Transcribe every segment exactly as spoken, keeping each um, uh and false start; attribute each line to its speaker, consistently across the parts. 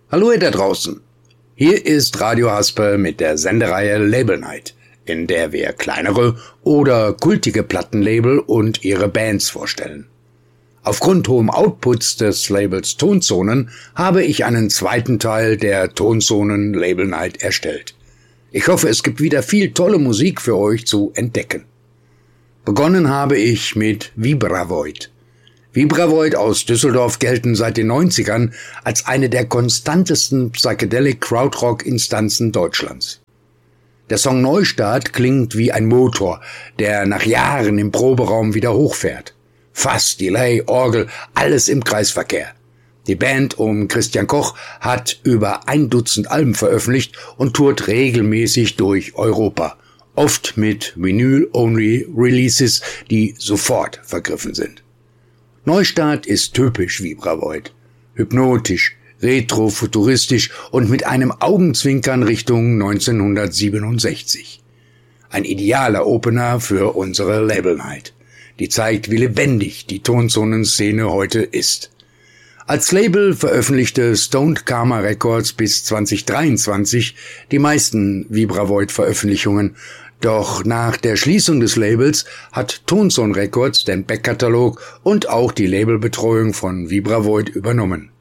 Speaker 1: Hallo ihr da draußen. Hier ist Radio Haspel mit der Sendereihe Label Night, in der wir kleinere oder kultige Plattenlabel und ihre Bands vorstellen. Aufgrund hohem Outputs des Labels Tonzonen habe ich einen zweiten Teil der Tonzonen Label Night erstellt. Ich hoffe, es gibt wieder viel tolle Musik für euch zu entdecken. Begonnen habe ich mit Vibravoid. Vibravoid aus Düsseldorf gelten seit den neunzigern als eine der konstantesten Psychedelic Krautrock-Instanzen Deutschlands. Der Song Neustart klingt wie ein Motor, der nach Jahren im Proberaum wieder hochfährt. Fass, Delay, Orgel, alles im Kreisverkehr. Die Band um Christian Koch hat über ein Dutzend Alben veröffentlicht und tourt regelmäßig durch Europa, oft mit Vinyl-Only-Releases, die sofort vergriffen sind. Neustart ist typisch Vibravoid, hypnotisch, retro-futuristisch und mit einem Augenzwinkern Richtung neunzehnhundertsiebenundsechzig. Ein idealer Opener für unsere Label Night, die zeigt, wie lebendig die Tonzonen-Szene heute ist. Als Label veröffentlichte Stoned Karma Records bis zweitausenddreiundzwanzig die meisten Vibravoid-Veröffentlichungen, doch nach der Schließung des Labels hat Tonzone Records den Backkatalog und auch die Labelbetreuung von Vibravoid übernommen.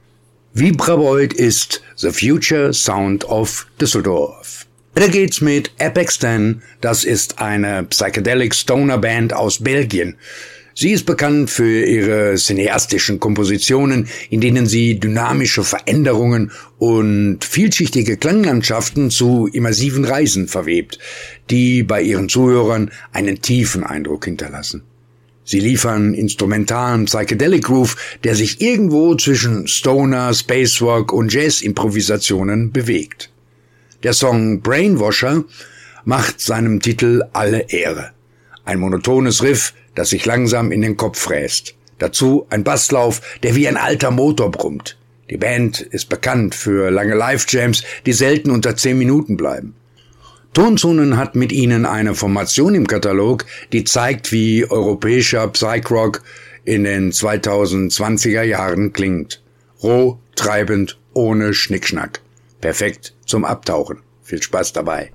Speaker 1: Vibravoid ist The Future Sound of Düsseldorf. Weiter geht's mit Apex Ten, das ist eine Psychedelic Stoner Band aus Belgien. Sie ist bekannt für ihre cineastischen Kompositionen, in denen sie dynamische Veränderungen und vielschichtige Klanglandschaften zu immersiven Reisen verwebt, die bei ihren Zuhörern einen tiefen Eindruck hinterlassen. Sie liefern instrumentalen Psychedelic Groove, der sich irgendwo zwischen Stoner, Spacerock und Jazz-Improvisationen bewegt. Der Song Brainwasher macht seinem Titel alle Ehre. Ein monotones Riff, das sich langsam in den Kopf fräst. Dazu ein Basslauf, der wie ein alter Motor brummt. Die Band ist bekannt für lange Live-Jams, die selten unter zehn Minuten bleiben. Tonzonen hat mit ihnen eine Formation im Katalog, die zeigt, wie europäischer Psychrock in den zweitausendzwanziger Jahren klingt. Roh, treibend, ohne Schnickschnack. Perfekt zum Abtauchen. Viel Spaß dabei.